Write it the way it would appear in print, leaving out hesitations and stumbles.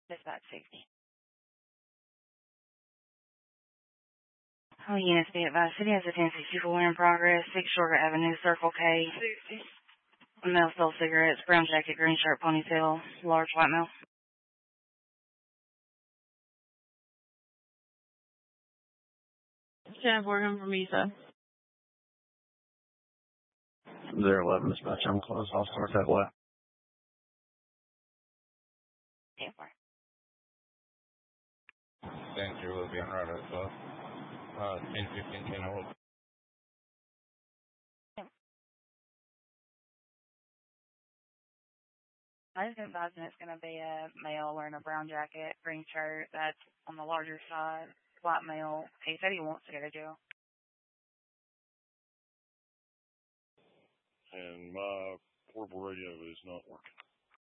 Dispatch 60. All units be advised, city has a 1064 in progress, 6 Sugar Avenue, Circle K. 60. Male stole cigarettes, brown jacket, green shirt, ponytail, large white male. Sheriff working from Mesa. 011 dispatch, I'm closed. I'll start that way. 10-4. Center will be on right at 10-15, 10 hold. I just advising it's going to be a male wearing a brown jacket, green shirt. That's on the larger side. White male. He said he wants to go to jail. And my portable radio is not working.